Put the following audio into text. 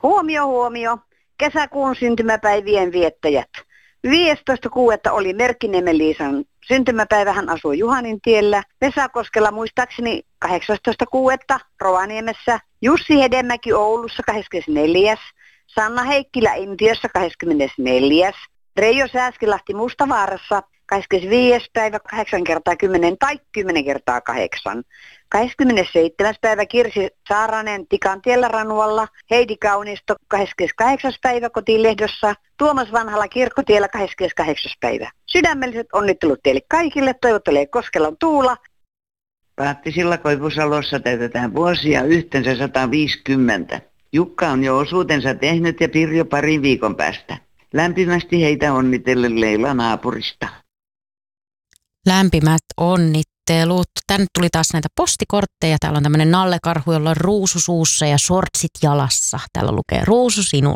Huomio, huomio. Kesäkuun syntymäpäivien viettäjät. 15.6. oli Merkkiniemen Liisan syntymäpäivä. Hän asui Juhanintiellä. Vesakoskella muistaakseni 18.6. Rovaniemessä. Jussi Hedemäki Oulussa 24. Sanna Heikkilä Intiassa 24. Reijo Sääskilahti Mustavaarassa 25. päivä 8 kertaa 10 tai 10 kertaa 8. 27. päivä Kirsi Saaranen Tikantiellä Ranualla, Heidi Kaunisto 28. päivä Kotilehdossa, Tuomas Vanhala Kirkkotiellä 28. päivä. Sydämelliset onnittelut teille kaikille, toivottelee Koskelon Tuula. Paattisilla Koivusalossa täytetään vuosia yhteensä 150. Jukka on jo osuutensa tehnyt ja Pirjo parin viikon päästä. Lämpimästi heitä onnitellen Leila naapurista. Lämpimät onnittelut. Tänne tuli taas näitä postikortteja. Täällä on tämmöinen nallekarhu, jolla on ruusu suussa ja shortsit jalassa. Täällä lukee ruusu sinulle.